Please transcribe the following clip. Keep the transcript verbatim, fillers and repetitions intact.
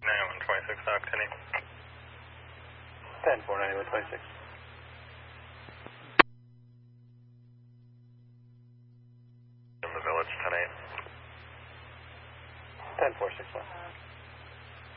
ninety-one twenty-six, Octane. ten four, ninety-one twenty-six. In the village, ten eight. ten four, six one.